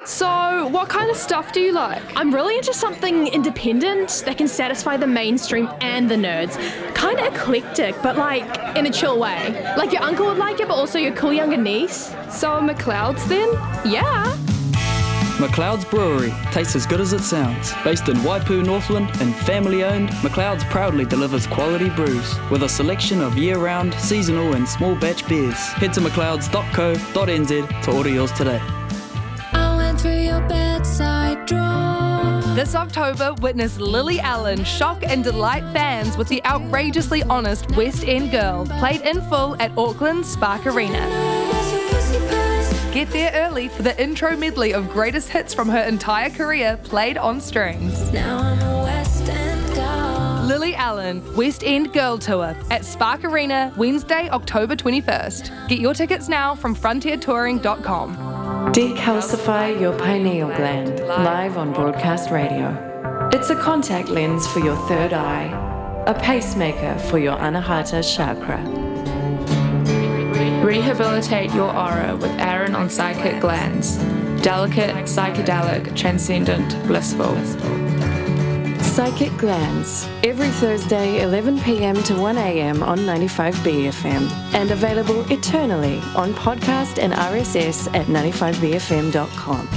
So, what kind of stuff do you like? I'm really into something independent that can satisfy the mainstream and the nerds. Kind of eclectic, but like in a chill way. Like your uncle would like it, but also your cool younger niece. So, McLeod's then? Yeah. McLeod's Brewery tastes as good as it sounds. Based in Waipu, Northland, and family-owned, McLeod's proudly delivers quality brews with a selection of year-round, seasonal, and small batch beers. Head to mcleods.co.nz to order yours today. I went through your bedside drawer. This October, witness Lily Allen shock and delight fans with the outrageously honest West End Girl, played in full at Auckland Spark Arena. Get there early for the intro medley of greatest hits from her entire career played on strings. Now I'm a West End girl. Lily Allen, West End Girl Tour at Spark Arena, Wednesday, October 21st. Get your tickets now from frontiertouring.com. Decalcify your pineal gland, live on broadcast radio. It's a contact lens for your third eye, a pacemaker for your Anahata chakra. Rehabilitate your aura with Aaron on Psychic Glands. Delicate, psychedelic, transcendent, blissful. Psychic Glands, every Thursday 11 p.m. to 1 a.m. on 95B FM, and available eternally on podcast and RSS at 95bfm.com.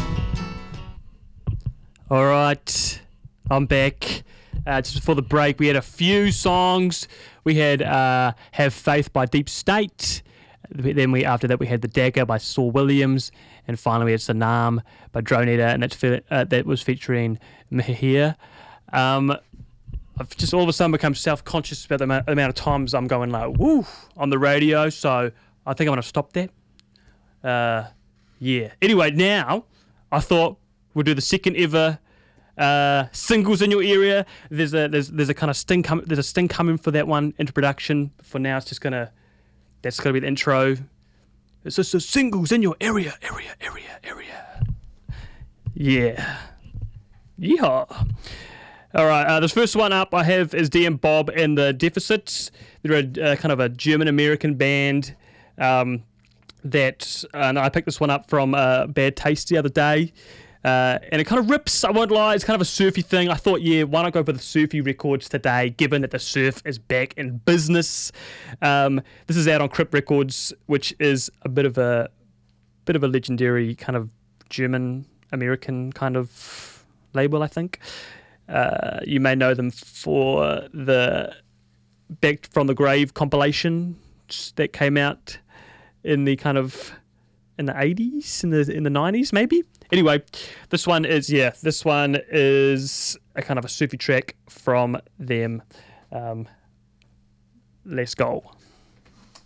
All right, I'm back. Just before the break, we had a few songs. We had Have Faith by Deep State. Then after that we had The Dagger by Saul Williams, and finally we had Sanam by Droneta, and that was featuring Mihir. I've just all of a sudden become self-conscious about the amount of times I'm going like woo on the radio, so I think I'm going to stop that. Yeah. Anyway, now I thought we'll do the second ever singles in your area. There's a kind of sting coming for that one into production. For now, it's just gonna. That's going to be the intro. It's just the singles in your area. Yeah. Yeehaw. All right, this first one up I have is DM Bob and the Deficits. They're a kind of a German-American band and I picked this one up from Bad Taste the other day. And it kind of rips, I won't lie, it's kind of a surfy thing. I thought, why not go for the surfy records today, given that the surf is back in business. This is out on Crip Records, which is a bit of a legendary kind of German-American kind of label, I think. You may know them for the Back from the Grave compilation that came out in the 80s, in the 90s maybe. Anyway, this one is a kind of a surfy track from them. Let's go.